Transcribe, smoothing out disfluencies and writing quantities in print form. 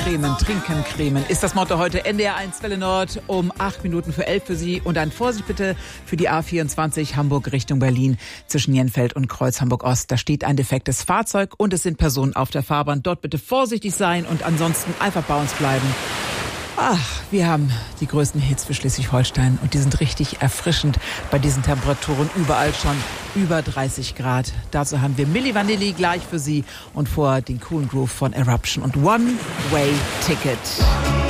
trinken, cremen. Ist das Motto heute. NDR1 Welle Nord um 8 Minuten für 11 für Sie. Und dann Vorsicht bitte für die A24 Hamburg Richtung Berlin zwischen Jenfeld und Kreuz Hamburg Ost. Da steht ein defektes Fahrzeug und es sind Personen auf der Fahrbahn. Dort bitte vorsichtig sein und ansonsten einfach bei uns bleiben. Ach, wir haben die größten Hits für Schleswig-Holstein und die sind richtig erfrischend bei diesen Temperaturen. Überall schon über 30 Grad. Dazu haben wir Milli Vanilli gleich für Sie und vor den coolen Groove von Eruption und One Way Ticket.